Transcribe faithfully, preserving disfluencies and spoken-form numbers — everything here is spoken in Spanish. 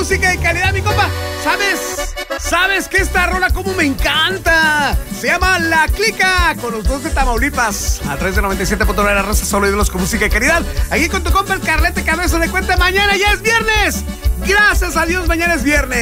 música de calidad, mi compa. ¿Sabes? ¿Sabes que esta rola como me encanta? Se llama La Clica, con los dos de Tamaulipas. A través de noventa y siete punto nueve la raza, solo ídolos con música de calidad. Aquí con tu compa el Carlete Cabeza de Cuenta. Mañana ya es viernes. Gracias a Dios, mañana es viernes.